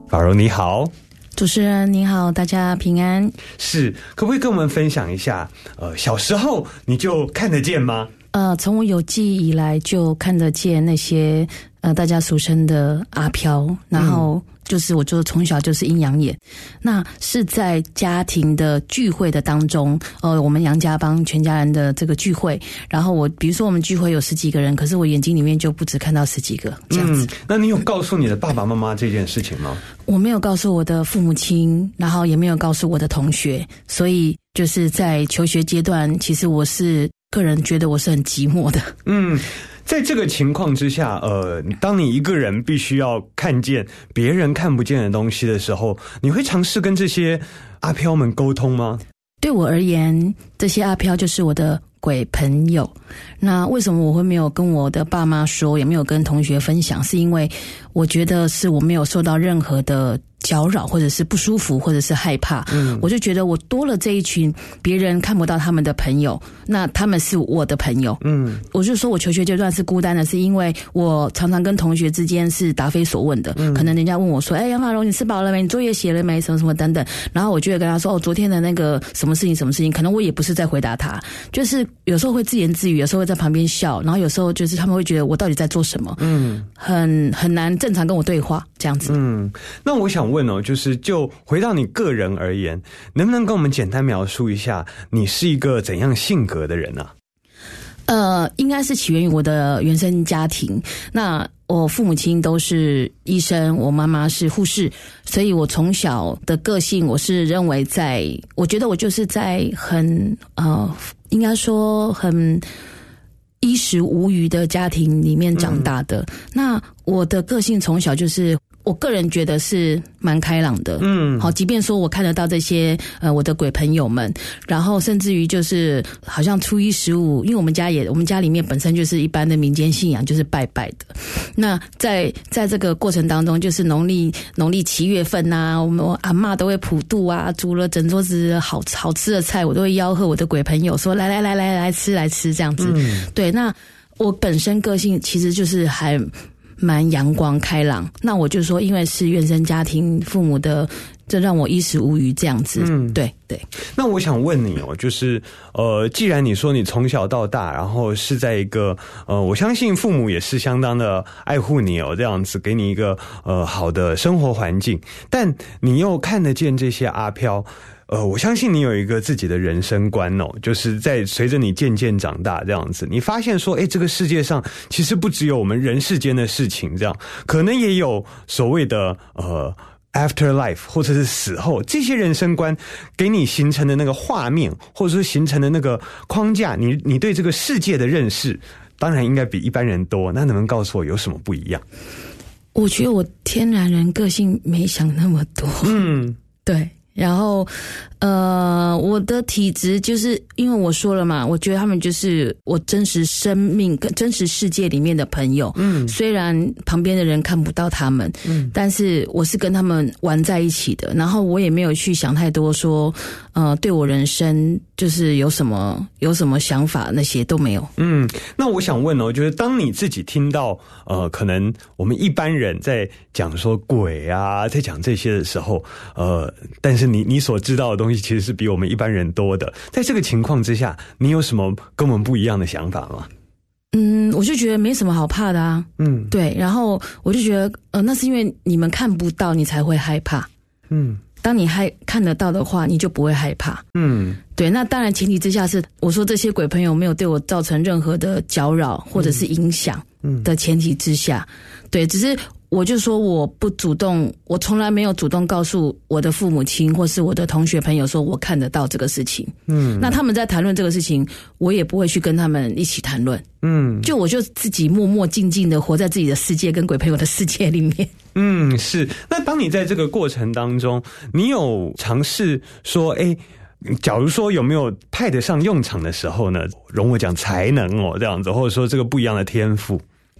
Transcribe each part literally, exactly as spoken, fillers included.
法柔你好。 主持人你好，大家平安。 是，可不可以跟我们分享一下，呃，小时候你就看得见吗？ 呃，从我有记忆以来就看得见那些呃大家俗称的阿飘，然后就是我就从小就是阴阳眼。那是在家庭的聚会的当中，呃，我们杨家帮全家人的这个聚会，然后我比如说我们聚会有十几个人，可是我眼睛里面就不只看到十几个这样子。嗯， 那你有告诉你的爸爸妈妈这件事情吗？ 我没有告诉我的父母亲，然后也没有告诉我的同学，所以就是在求学阶段，其实我是个人觉得我是很寂寞的。 嗯，在这个情况之下，呃，当你一个人必须要看见别人看不见的东西的时候，你会尝试跟这些阿飘们沟通吗？ 对我而言，这些阿飘就是我的鬼朋友。那为什么我会没有跟我的爸妈说，也没有跟同学分享，是因为我觉得是我没有受到任何的搅扰，或者是不舒服，或者是害怕。嗯，我就觉得我多了这一群别人看不到他们的朋友，那他们是我的朋友。嗯，我就说我求学阶段是孤单的，是因为我常常跟同学之间是答非所问的。嗯，可能人家问我说：“哎，杨法柔，你吃饱了没？你作业写了没？什么什么等等。”然后我就会跟他说：“哦，昨天的那个什么事情，什么事情。”可能我也不是在回答他，就是有时候会自言自语，有时候会在旁边笑，然后有时候就是他们会觉得我到底在做什么？嗯，很很难正常跟我对话这样子。 嗯，那我想问哦，就是就回到你个人而言，能不能跟我们简单描述一下你是一个怎样性格的人啊？ 呃，应该是起源于我的原生家庭。那我父母亲都是医生，我妈妈是护士，所以我从小的个性，我是认为在，我觉得我就是在很呃，应该说很衣食无余的家庭里面长大的。嗯，那我的个性从小就是。我个人觉得是蛮开朗的，嗯，好，即便说我看得到这些呃我的鬼朋友们，然后甚至于就是好像初一十五，因为我们家也我们家里面本身就是一般的民间信仰，就是拜拜的。那在在这个过程当中，就是农历农历七月份啊，我们我阿嬷都会普渡啊，煮了整桌子好好吃的菜，我都会吆喝我的鬼朋友说来来来来来吃来吃这样子。嗯，对，那我本身个性其实就是还。蛮阳光开朗，那我就说，因为是原生家庭，父母的，这让我衣食无余这样子。嗯，对对。 那我想问你哦，就是呃，既然你说你从小到大，然后是在一个呃，我相信父母也是相当的爱护你哦，这样子给你一个呃好的生活环境，但你又看得见这些阿飘。呃，我相信你有一个自己的人生观哦，就是在随着你渐渐长大这样子，你发现说，诶，这个世界上其实不只有我们人世间的事情，这样可能也有所谓的呃 afterlife 或者是死后，这些人生观给你形成的那个画面，或者说形成的那个框架，你你对这个世界的认识，当然应该比一般人多。那能不能告诉我有什么不一样？ 我觉得我天然人个性没想那么多。嗯，对。然后，呃，我的体质就是因为我说了嘛，我觉得他们就是我真实生命跟真实世界里面的朋友。嗯，虽然旁边的人看不到他们，嗯，但是我是跟他们玩在一起的。然后我也没有去想太多说，呃，对我人生就是有什么有什么想法，那些都没有。 嗯，那我想问哦，就是当你自己听到呃，可能我们一般人在讲说鬼啊，在讲这些的时候，呃，但是你你所知道的东西其实是比我们一般人多的，在这个情况之下，你有什么跟我们不一样的想法吗？ 嗯，我就觉得没什么好怕的啊。嗯，对，然后我就觉得，呃，那是因为你们看不到，你才会害怕。嗯，当你害看得到的话，你就不会害怕。嗯，对，那当然前提之下是，我说这些鬼朋友没有对我造成任何的搅扰或者是影响的前提之下，嗯，对，只是。我就说我不主动，我从来没有主动告诉我的父母亲或是我的同学朋友说我看得到这个事情。嗯，那他们在谈论这个事情，我也不会去跟他们一起谈论。嗯，就我就自己默默静静的活在自己的世界跟鬼朋友的世界里面。嗯， 是。那当你在这个过程当中，你有尝试说，哎，假如说有没有派得上用场的时候呢？容我讲才能哦，这样子，或者说这个不一样的天赋。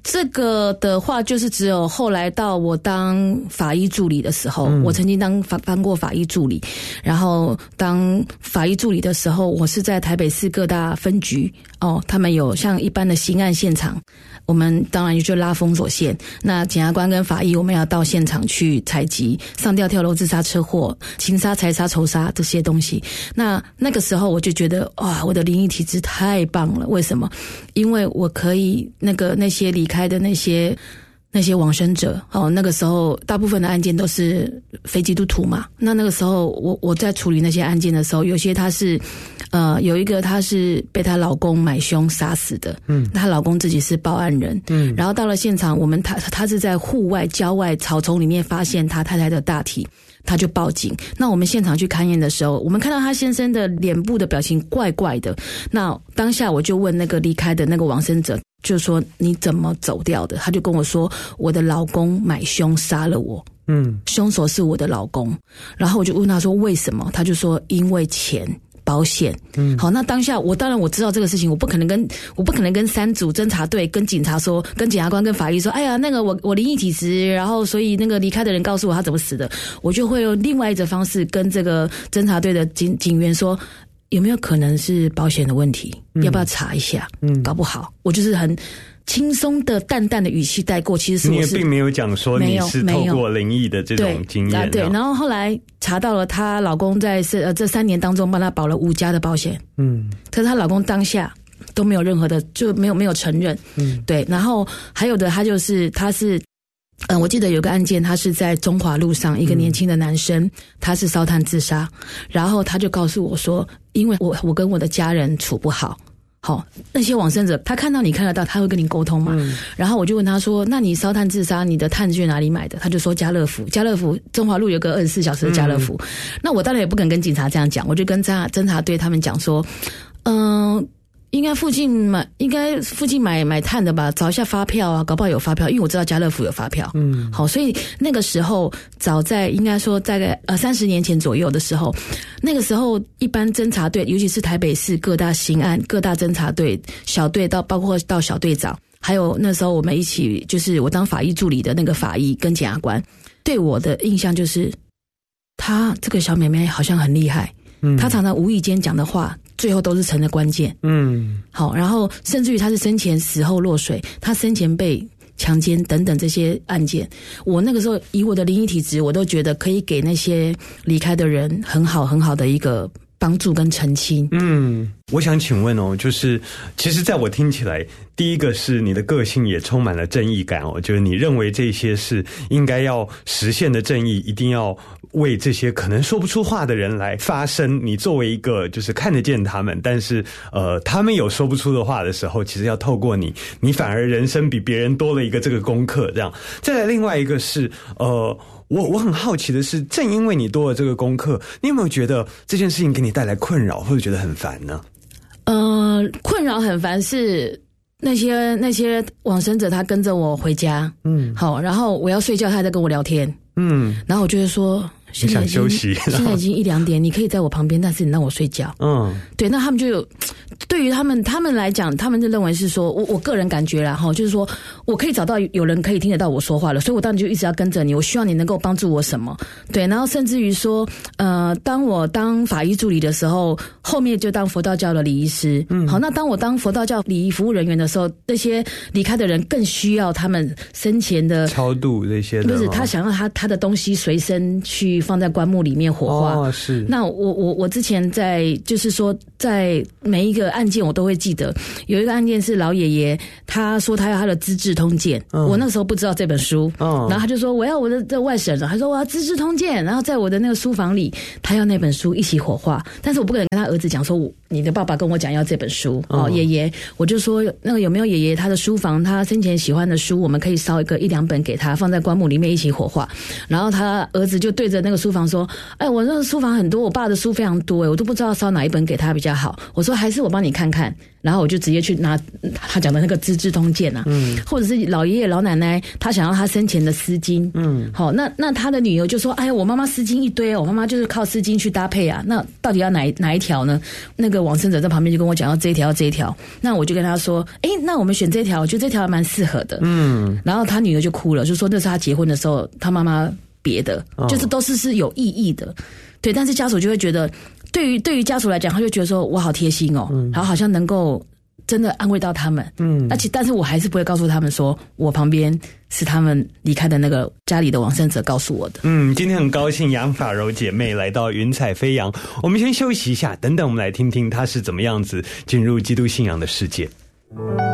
这个的话，就是只有后来到我当法医助理的时候，嗯、我曾经当法当过法医助理，然后当法医助理的时候，我是在台北市各大分局哦，他们有像一般的刑案现场，我们当然就拉封锁线，那检察官跟法医我们要到现场去采集上吊、跳楼、自杀、车祸、情杀、财杀、仇杀这些东西。那那个时候我就觉得哇，我的灵异体质太棒了，为什么？因为我可以那个那些离开的那些那些往生者哦，那个时候大部分的案件都是非基督徒嘛。那那个时候我我在处理那些案件的时候，有些她是呃有一个她是被她老公买凶杀死的，嗯，她老公自己是报案人，嗯，然后到了现场，我们她她是在户外郊外草丛里面发现她太太的大体。他就报警。那我们现场去勘验的时候，我们看到他先生的脸部的表情怪怪的。那当下我就问那个离开的那个往生者，就说你怎么走掉的？他就跟我说，我的老公买凶杀了我。嗯，凶手是我的老公。然后我就问他说为什么？他就说因为钱。保险，嗯，好，那当下我当然我知道这个事情，我不可能跟我不可能跟三组侦查队、跟警察说、跟检察官、跟法医说，哎呀，那个我我灵异体质，然后所以那个离开的人告诉我他怎么死的，我就会用另外一种方式跟这个侦查队的警警员说，有没有可能是保险的问题？嗯、要不要查一下？嗯，搞不好我就是很。轻松的淡淡的语气带过，其实是我是你也并没有讲说你是透过灵异的这种经验、啊。 对，然后后来查到了她老公在这这三年当中帮她保了五家的保险，嗯，可是她老公当下都没有任何的就没有没有承认，嗯，对，然后还有的他就是他是。嗯，我记得有个案件，他是在中华路上，一个年轻的男生，嗯、他是烧炭自杀，然后他就告诉我说，因为我我跟我的家人处不好。好，那些往生者，他看到你看得到，他会跟你沟通嘛？嗯、然后我就问他说：“那你烧炭自杀，你的炭去哪里买的？”他就说：“家乐福，家乐福，中华路有个二十四小时的家乐福。嗯”那我当然也不敢跟警察这样讲，我就跟侦查侦查队他们讲说：“嗯、呃。”应该附近买，应该附近买买炭的吧，找一下发票啊，搞不好有发票，因为我知道家乐福有发票。嗯，好，所以那个时候，早在应该说大概呃三十年前左右的时候，那个时候一般侦查队，尤其是台北市各大刑案、各大侦查队、小队到包括到小队长，还有那时候我们一起就是我当法医助理的那个法医跟检察官，对我的印象就是，她这个小妹妹好像很厉害，嗯，她常常无意间讲的话。最后都是成了关键，嗯，好，然后甚至于他是生前死后落水，他生前被强奸等等这些案件，我那个时候以我的灵异体质，我都觉得可以给那些离开的人很好很好的一个帮助跟澄清。嗯， 我想请问哦，就是其实在我听起来，第一个是你的个性也充满了正义感哦，就是你认为这些是应该要实现的正义，一定要为这些可能说不出话的人来发声。你作为一个就是看得见他们，但是呃他们有说不出的话的时候，其实要透过你，你反而人生比别人多了一个这个功课。这样，再来另外一个是呃。我我很好奇的是，正因为你多了这个功课，你有没有觉得这件事情给你带来困扰，或者觉得很烦呢？ 呃，困扰很烦是那些那些往生者，他跟着我回家，嗯，好，然后我要睡觉，他还在跟我聊天，嗯，然后我就会说。 你想休息？ 现在已经一两点，你可以在我旁边，但是你让我睡觉。嗯，对，那他们就有，对于他们他们来讲，他们就认为是说，我我个人感觉啦哈，就是说我可以找到有人可以听得到我说话了，所以我当然就一直要跟着你。我希望你能够帮助我什么？对，然后甚至于说，呃，当我当法医助理的时候，后面就当佛道教的礼仪师。嗯，好，那当我当佛道教礼仪服务人员的时候，那些离开的人更需要他们生前的超度这些的， 就是他想要他他的东西随身去。放在棺木里面火化。 哦，是。 那我我我之前在就是说，在每一个案件我都会记得，有一个案件是老爷爷，他说他要他的《资治通鉴》，嗯，我那时候不知道这本书，嗯，然后他就说我要我的这外省人，他说我要《资治通鉴》，然后在我的那个书房里，他要那本书一起火化，但是我不可能跟他儿子讲说，你的爸爸跟我讲要这本书，嗯，哦，爷爷，我就说那个有没有爷爷他的书房，他生前喜欢的书，我们可以烧一个一两本给他，放在棺木里面一起火化，然后他儿子就对着那个书房说，哎，我那个书房很多，我爸的书非常多，哎，我都不知道烧哪一本给他比较好。我说还是我帮你看看， 然后我就直接去拿他讲的那个资治通鉴啊，嗯，或者是老爷爷老奶奶他想要他生前的丝巾，嗯，好，那那他的女儿就说，哎呀，我妈妈丝巾一堆，我妈妈就是靠丝巾去搭配啊，那到底要哪哪一条呢？那个往生者在旁边就跟我讲要这一条这一条，那我就跟他说，哎，那我们选这条，我觉得这条还蛮适合的，嗯，然后他女儿就哭了，就说那是他结婚的时候他妈妈别的，就是都是是有意义的，对，但是家属就会觉得，对于对于家属来讲，他就觉得说我好贴心哦，嗯，然后好像能够真的安慰到他们，嗯，而且但是我还是不会告诉他们说我旁边是他们离开的那个家里的往生者告诉我的。 嗯，今天很高兴杨法柔姐妹来到云彩飞扬，我们先休息一下，等等我们来听听她是怎么样子进入基督信仰的世界。